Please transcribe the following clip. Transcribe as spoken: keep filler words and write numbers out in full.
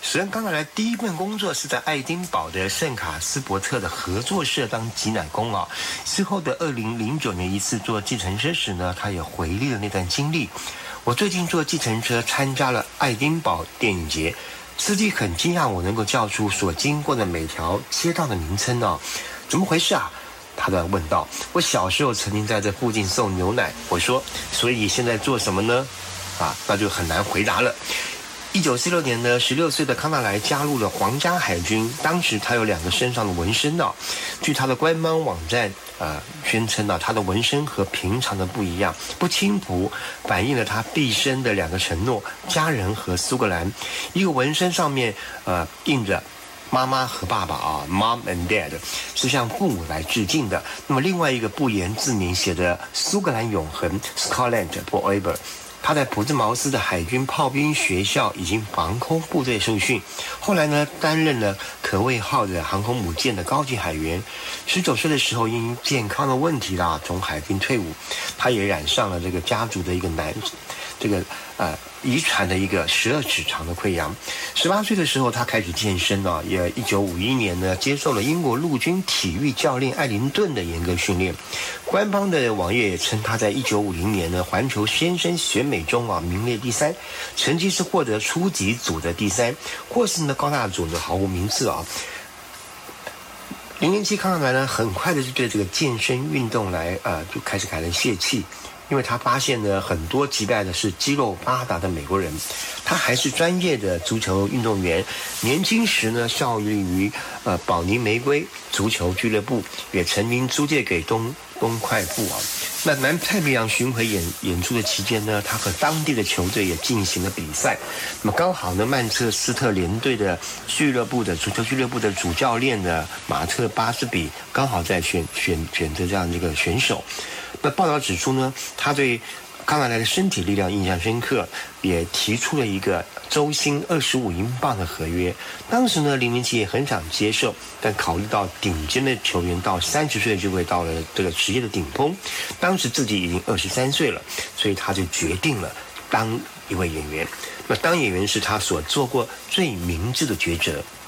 史恩康纳莱第一份工作是在爱丁堡的圣卡斯伯特的合作社当挤奶工啊。之后的二零零九年一次坐计程车时呢，他也回忆了那段经历。我最近坐计程车参加了爱丁堡电影节，司机很惊讶我能够叫出所经过的每条街道的名称哦，怎么回事啊？他突然问道。我小时候曾经在这附近送牛奶，我说，所以现在做什么呢？啊，那就很难回答了。一九四六年呢，十六岁的康纳莱加入了皇家海军。当时他有两个身上的纹身哦。据他的官方网站呃宣称呢，他的纹身和平常的不一样，不轻浮，反映了他毕生的两个承诺：家人和苏格兰。一个纹身上面呃印着妈妈和爸爸啊 ，Mom and Dad 是向父母来致敬的。那么另外一个不言自明写着苏格兰永恒 Scotland Forever。他在普兹茅斯的海军炮兵学校以及防空部队受训，后来呢担任了可畏号的航空母舰的高级海员。十九岁的时候因健康的问题啦，从海军退伍。他也染上了这个家族的一个难这个呃遗传的一个十二指肠的溃疡。十八岁的时候他开始健身啊，也一九五一年呢接受了英国陆军体育教练艾灵顿的严格训练。官方的网页也称他在一九五零年呢环球先生选美中啊名列第三，成绩是获得初级组的第三，或是呢高大组呢毫无名次啊。零零七康纳莱呢很快的就对这个健身运动来呃就开始感到泄气。因为他发现呢，很多击败的是肌肉发达的美国人。他还是专业的足球运动员，年轻时呢效力于呃宝尼玫瑰足球俱乐部，也曾经租借给东东快富啊。那南太平洋巡回演演出的期间呢，他和当地的球队也进行了比赛。那么刚好呢，曼彻斯特联队的俱乐部的足球俱乐部的主教练呢马特巴斯比刚好在选选选择这样一个选手。那报道指出呢，他对康纳莱的身体力量印象深刻，也提出了一个周薪二十五英镑的合约。当时呢，零零七也很想接受，但考虑到顶尖的球员到三十岁就会到了这个职业的顶峰，当时自己已经二十三岁了，所以他就决定了当一位演员。那当演员是他所做过最明智的抉择。